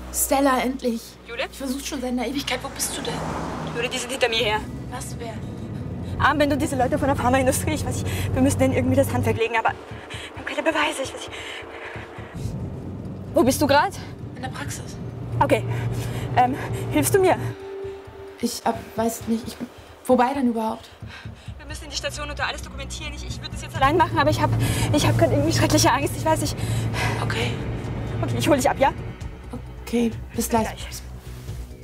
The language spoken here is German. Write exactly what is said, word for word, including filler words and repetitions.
Stella, endlich. Jule? Ich versuche schon seit einer Ewigkeit. Wo bist du denn? Jule, die sind hinter mir her. Was, wer? Armband und diese Leute von der Pharmaindustrie. Ich weiß nicht, wir müssen denen irgendwie das Handwerk legen, aber wir haben keine Beweise. Ich weiß nicht. Wo bist du gerade? In der Praxis. Okay. Ähm, hilfst du mir? Ich ab, weiß nicht. Ich, wobei denn überhaupt? Wir müssen in die Station und da alles dokumentieren. Ich, ich würde das jetzt allein machen, aber ich habe ich hab gerade irgendwie schreckliche Angst. Ich weiß nicht. Okay. Okay, ich hole dich ab, ja? Okay, bis gleich. Bis gleich.